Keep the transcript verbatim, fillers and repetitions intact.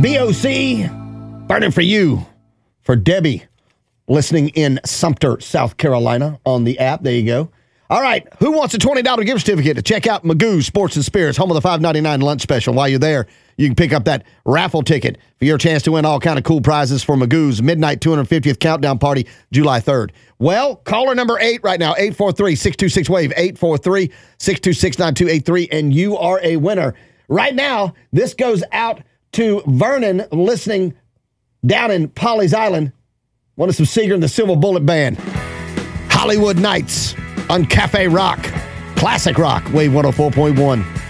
B O C, burning for you, for Debbie, listening in Sumter, South Carolina on the app. There you go. All right, who wants a twenty dollars gift certificate to check out Magoo's Sports and Spirits, home of the five ninety-nine lunch special? While you're there, you can pick up that raffle ticket for your chance to win all kind of cool prizes for Magoo's Midnight two hundred fiftieth Countdown Party, July third. Well, caller number eight right now, eight four three, six two six, W A V E, eight four three, six two six, nine two eight three, and you are a winner. Right now, this goes out to Vernon listening down in Pawleys Island. Wanted some Seeger and the Silver Bullet Band. Hollywood Nights on Cafe Rock. Classic rock, Wave one oh four point one.